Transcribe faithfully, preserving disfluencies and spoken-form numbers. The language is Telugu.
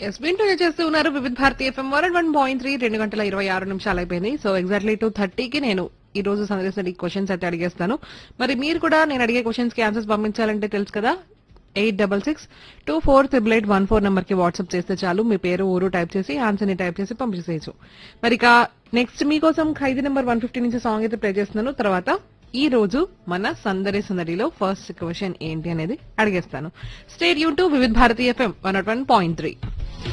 ఎస్ వింటూ చేస్తూ ఉన్నారు వివిధ భారతీయ FM one one point three రెండు గంటల ఇరవై ఆరు నిమిషాలు అయిపోయింది. సో ఎగ్జాక్ట్లీ టూ థర్టీకి నేను ఈ రోజు సందేశం క్వశ్చన్స్ అయితే అడిగేస్తాను. మరి మీరు కూడా నేను అడిగే క్వశ్చన్స్ కి ఆన్సర్స్ పంపించాలంటే తెలుసు కదా, eight double six two four triple eight one four number కి వాట్సాప్ చేస్తే చాలు. మీ పేరు ఊరు టైప్ చేసి ఆన్సర్ ని టైప్ చేసి పంపించేసేయచ్చు. మరి ఇక నెక్స్ట్ మీకోసం ఖైదీ నెంబర్ వన్ ఫిఫ్టీ నుంచి సాంగ్ అయితే ప్లే చేస్తున్నాను. తర్వాత ఈ రోజు మన సందడి సందడిలో ఫస్ట్ క్వశ్చన్ ఏంటి అనేది అడిగేస్తాను. స్టేట్ యూ టు వివిధ భారతీయ FM one not one point three.